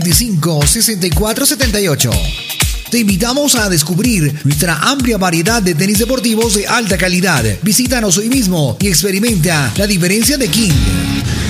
256478. Te invitamos a descubrir nuestra amplia variedad de tenis deportivos de alta calidad. Visítanos hoy mismo y experimenta la diferencia de King.